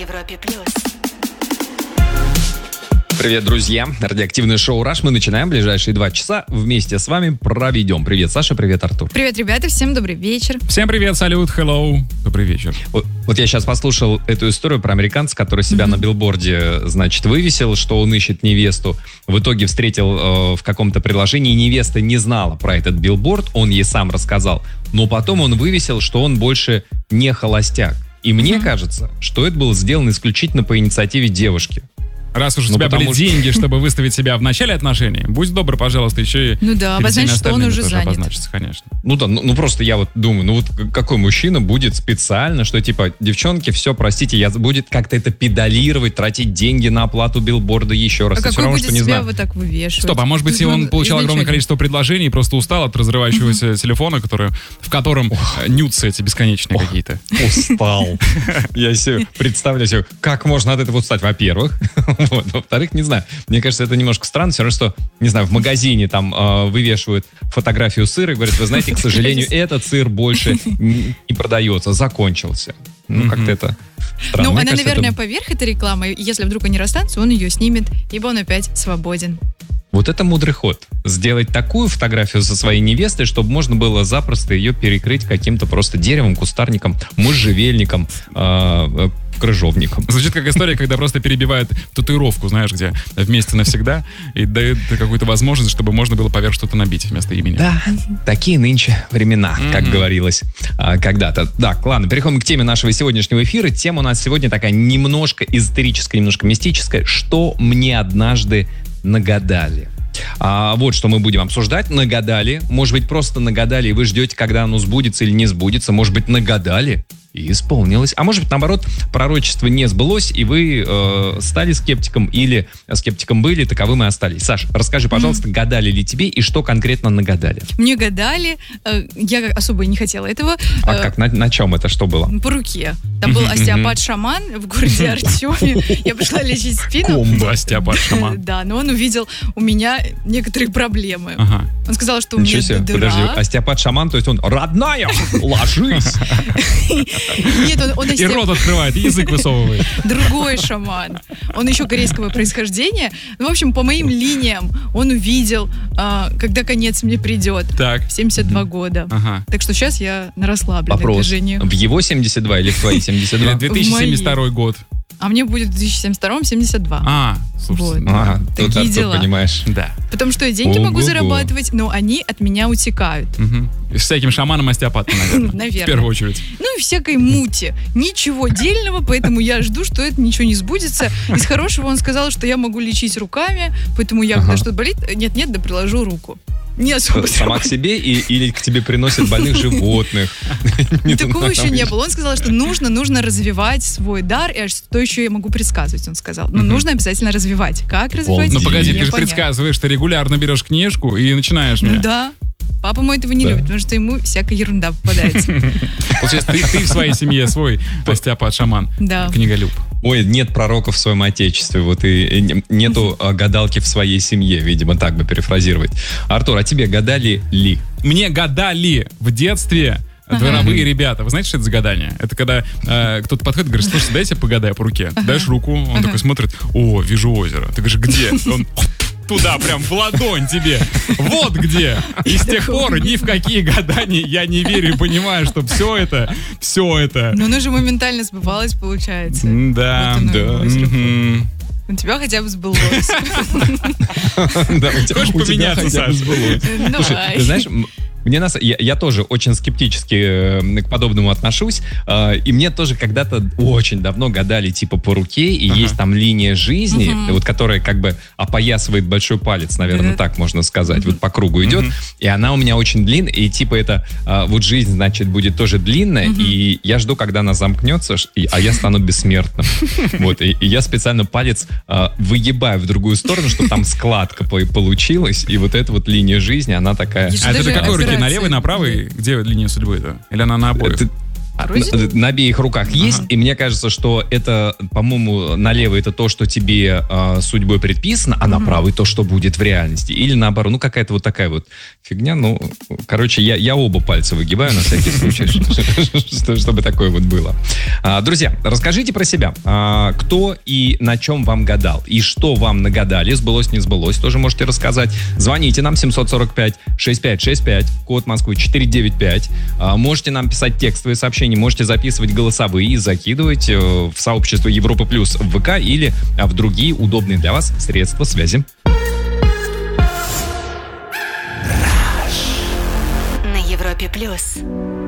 Европе плюс. Привет, друзья. Радиоактивное шоу «Раш». Мы начинаем. Ближайшие 2 часа вместе с вами проведем. Привет, Саша. Привет, Артур. Привет, ребята. Всем добрый вечер. Всем привет, салют, hello. Добрый вечер. Вот я сейчас послушал эту историю про американца, который себя на билборде, значит, вывесил, что он ищет невесту. В итоге встретил в каком-то приложении. Невеста не знала про этот билборд. Он ей сам рассказал. Но потом он вывесил, что он больше не холостяк. И мне кажется, что это было сделано исключительно по инициативе девушки. Раз уж у тебя были деньги, чтобы выставить себя в начале отношений, будь добр, пожалуйста, еще и обозначь, что он уже занят. Обозначится, конечно. Ну просто я вот думаю, какой мужчина будет специально, что типа, девчонки, все, простите, будет как-то это педалировать, тратить деньги на оплату билборда еще раз. А какой будет себя вот так вывешивать? Стоп, а может быть, он получал огромное количество предложений и просто устал от разрывающегося телефона, в котором нюдсы эти бесконечные какие-то. Устал. Я себе представляю себе, как можно от этого устать, во-первых. Во-вторых, не знаю, мне кажется, это немножко странно, все равно, что, не знаю, в магазине там вывешивают фотографию сыра и говорят, вы знаете, к сожалению, этот сыр больше не продается, закончился. Как-то это странно. Она, наверное, поверх этой рекламы, если вдруг они расстанутся, он ее снимет, ибо он опять свободен. Вот это мудрый ход. Сделать такую фотографию со своей невестой, чтобы можно было запросто ее перекрыть каким-то просто деревом, кустарником, можжевельником, крыжовником. Звучит как история, когда просто перебивают татуировку, знаешь, где вместе навсегда, и дают какую-то возможность, чтобы можно было поверх что-то набить вместо имени. Да, такие нынче времена, как говорилось когда-то. Так, ладно, переходим к теме нашего сегодняшнего эфира. Тема у нас сегодня такая немножко эзотерическая, немножко мистическая. Что мне однажды нагадали. Вот что мы будем обсуждать. Нагадали. Может быть, просто нагадали, и вы ждете, когда оно сбудется или не сбудется. Может быть, нагадали и исполнилось. А может быть, наоборот, пророчество не сбылось, и вы стали скептиком или скептиком были, таковым и остались. Саш, расскажи, пожалуйста, гадали ли тебе и что конкретно нагадали? Мне гадали. Я особо не хотела этого. А как? На чем это? Что было? По руке. Там был остеопат-шаман в городе Артеме. Я пришла лечить спину. Комбо остеопат-шаман. Да, но он увидел у меня некоторые проблемы. Он сказал, что у меня дыра. Подожди, остеопат-шаман, то есть он родная, ложись. Нет, он и рот открывает, и язык высовывает. Другой шаман. Он еще корейского происхождения. В общем, по моим линиям он увидел, когда конец мне придет. Так. В 72 года. Так что сейчас я на расслабленном движении. В его 72 или в твои 72? 2072 год. А мне будет в 2072-м 72. Слушай. Вот. Такие дела. Понимаешь. Да. Потому что я деньги могу зарабатывать, но они от меня утекают. С всяким шаманом-остеопатом, наверное. Наверное. В первую очередь. Ну и всякой мути. Ничего дельного, поэтому я жду, что это ничего не сбудется. Из хорошего он сказал, что я могу лечить руками, поэтому я, когда что-то болит, нет-нет, да приложу руку. Не особо сама к себе или к тебе приносят больных животных? Такого еще не было. Он сказал, что нужно развивать свой дар, и что еще я могу предсказывать, он сказал. Но нужно обязательно развивать. Как развивать? Ну погоди, ты же предсказываешь, ты регулярно берешь книжку и начинаешь меня. Да. Папа мой этого не любит, потому что ему всякая ерунда попадается. Получается, ты в своей семье свой остеопат-шаман, книголюб. Ой, нет пророков в своем отечестве, вот и нету гадалки в своей семье, видимо, так бы перефразировать. Артур, а тебе гадали ли? Мне гадали в детстве дворовые ребята. Вы знаете, что это за гадание? Это когда кто-то подходит и говорит, слушай, дай я тебе погадаю по руке. Даешь руку, он такой смотрит, о, вижу озеро. Ты говоришь, где? Он туда прям в ладонь тебе. Вот где. И с тех пор ни в какие гадания я не верю и понимаю, что все это. Но оно же моментально сбывалось, получается. Да. У тебя хотя бы сбылось. Хочешь поменяться, Саша? Слушай, ты знаешь, я тоже очень скептически к подобному отношусь, и мне тоже когда-то очень давно гадали типа по руке, и есть там линия жизни, вот которая как бы опоясывает большой палец, наверное, так можно сказать, вот по кругу идет, и она у меня очень длинная, и типа это вот жизнь, значит, будет тоже длинная, и я жду, когда она замкнется, а я стану бессмертным. Вот, и я специально палец выебаю в другую сторону, чтобы там складка получилась, и вот эта вот линия жизни, она такая... А это какой руки? На левой, на правой? Где линия судьбы-то? Или она на обоих? На обеих руках есть, и мне кажется, что это, по-моему, налево это то, что тебе судьбой предписано, а на правой то, что будет в реальности. Или наоборот, ну какая-то вот такая вот фигня. Ну, короче, я оба пальца выгибаю на всякий случай, чтобы такое вот было. Друзья, расскажите про себя. Кто и на чем вам гадал? И что вам нагадали? Сбылось, не сбылось? Тоже можете рассказать. Звоните нам 745-6565, код Москвы 495. Можете нам писать текстовые сообщения, можете записывать голосовые и закидывать в сообщество Европа Плюс в ВК или в другие удобные для вас средства связи. На Европе Плюс.